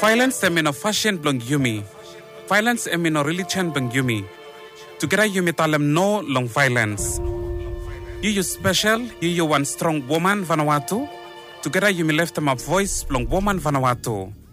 Violence emino fashion blong yumi. Violence emino religion blong yumi. Together yumi talem no long violence. You special, you one strong woman Vanuatu. Together yumi left them a voice blong woman Vanuatu.